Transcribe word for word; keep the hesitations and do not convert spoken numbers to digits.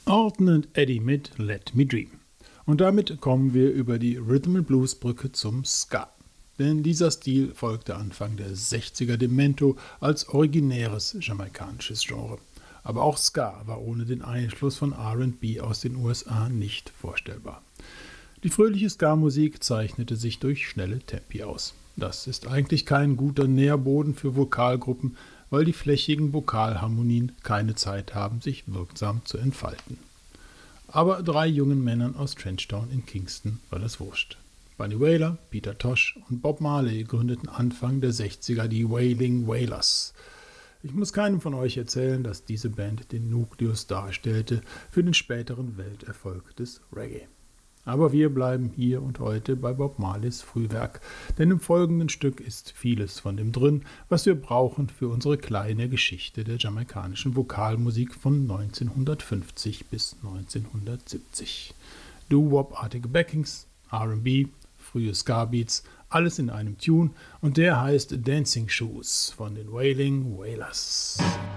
Alton und Eddie mit Let Me Dream. Und damit kommen wir über die Rhythm and Blues Brücke zum Ska. Denn dieser Stil folgte Anfang der sechziger dem Mento als originäres jamaikanisches Genre. Aber auch Ska war ohne den Einfluss von R and B aus den U S A nicht vorstellbar. Die fröhliche Ska-Musik zeichnete sich durch schnelle Tempi aus. Das ist eigentlich kein guter Nährboden für Vokalgruppen, weil die flächigen Vokalharmonien keine Zeit haben, sich wirksam zu entfalten. Aber drei jungen Männern aus Trenchtown in Kingston war das wurscht. Bunny Wailer, Peter Tosh und Bob Marley gründeten Anfang der sechziger die Wailing Wailers. Ich muss keinem von euch erzählen, dass diese Band den Nukleus darstellte für den späteren Welterfolg des Reggae. Aber wir bleiben hier und heute bei Bob Marleys Frühwerk, denn im folgenden Stück ist vieles von dem drin, was wir brauchen für unsere kleine Geschichte der jamaikanischen Vokalmusik von neunzehnhundertfünfzig bis neunzehnhundertsiebzig. Doo-Wop-artige Backings, R and B, frühe Ska-Beats, alles in einem Tune und der heißt Dancing Shoes von den Wailing Wailers.